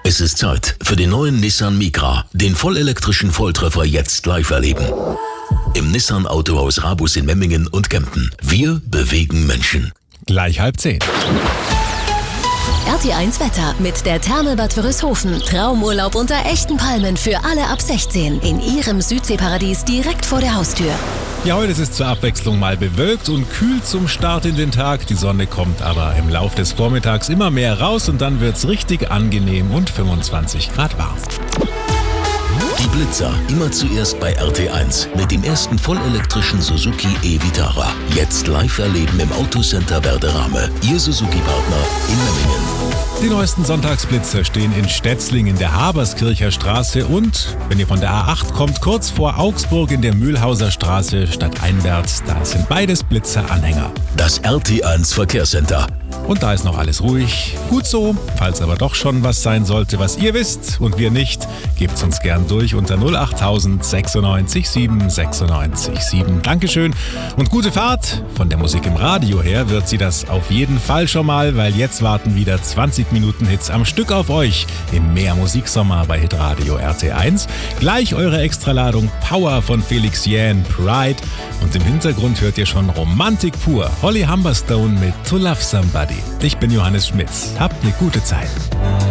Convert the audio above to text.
Es ist Zeit für den neuen Nissan Micra, den vollelektrischen Volltreffer jetzt live erleben. Im Nissan Autohaus Rabus in Memmingen und Kempten. Wir bewegen Menschen. Gleich 9:30. RT1 Wetter mit der Therme-Bad Wörishofen. Traumurlaub unter echten Palmen für alle ab 16 in ihrem Südseeparadies direkt vor der Haustür. Ja, heute ist es zur Abwechslung mal bewölkt und kühl zum Start in den Tag. Die Sonne kommt aber im Lauf des Vormittags immer mehr raus und dann wird's richtig angenehm und 25 Grad warm. Die Blitzer immer zuerst bei RT1 mit dem ersten vollelektrischen Suzuki e-Vitara. Jetzt live erleben im Autocenter Werderame. Ihr Suzuki-Partner in Memmingen. Die neuesten Sonntagsblitzer stehen in Stetzling in der Haberskircher Straße und, wenn ihr von der A8 kommt, kurz vor Augsburg in der Mühlhauser Straße stadteinwärts. Da sind beides Blitzeranhänger. Das RT1 Verkehrscenter. Und da ist noch alles ruhig. Gut so. Falls aber doch schon was sein sollte, was ihr wisst und wir nicht, gebt's uns gern durch unter 08000 96 7 96 7. Dankeschön und gute Fahrt. Von der Musik im Radio her wird sie das auf jeden Fall schon mal, weil jetzt warten wieder 20 Minuten Hits am Stück auf euch im Mehr Musiksommer bei Hitradio RT1. Gleich eure Extraladung Power von Felix Jähn, Pride. Und im Hintergrund hört ihr schon Romantik pur. Holly Humberstone mit To Love Somebody. Ich bin Johannes Schmitz. Habt eine gute Zeit.